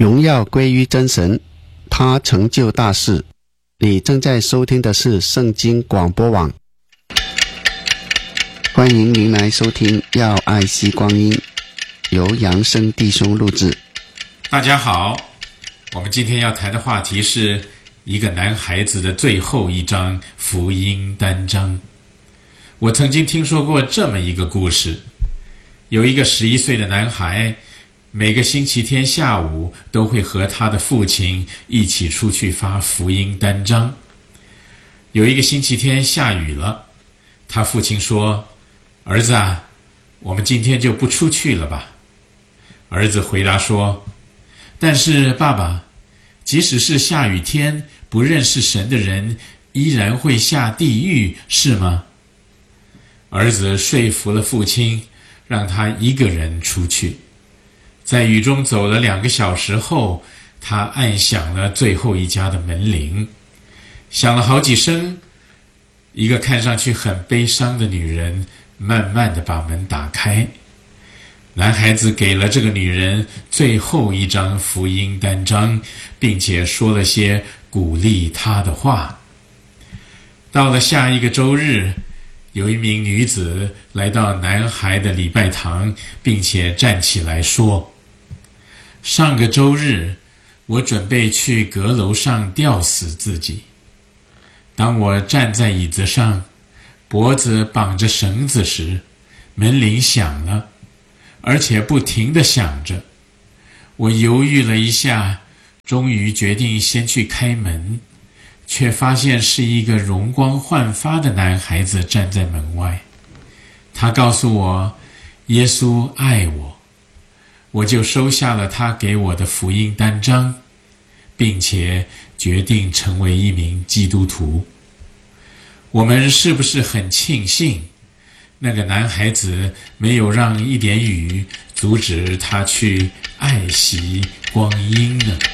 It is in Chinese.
荣耀归于真神，他成就大事。你正在收听的是圣经广播网，欢迎您来收听要爱惜光阴，由扬声弟兄录制。 大家好，我们今天要谈的话题是一个男孩子的最后一章福音单章。我曾经听说过这么一个故事，有一个11岁的男孩，每个星期天下午都会和他的父亲一起出去发福音单张。有一个星期天下雨了，他父亲说：儿子啊，我们今天就不出去了吧？儿子回答说：但是爸爸，即使是下雨天，不认识神的人依然会下地狱，是吗？儿子说服了父亲，让他一个人出去。在雨中走了2个小时后，他按响了最后一家的门铃，响了好几声。一个看上去很悲伤的女人慢慢地把门打开。男孩子给了这个女人最后一张福音单张，并且说了些鼓励她的话。到了下一个周日，有一名女子来到男孩的礼拜堂，并且站起来说：上个周日，我准备去阁楼上吊死自己。当我站在椅子上，脖子绑着绳子时，门铃响了，而且不停地响着。我犹豫了一下，终于决定先去开门，却发现是一个容光焕发的男孩子站在门外。他告诉我，耶稣爱我。我就收下了他给我的福音单张，并且决定成为一名基督徒。我们是不是很庆幸，那个男孩子没有让一点雨阻止他去爱惜光阴呢？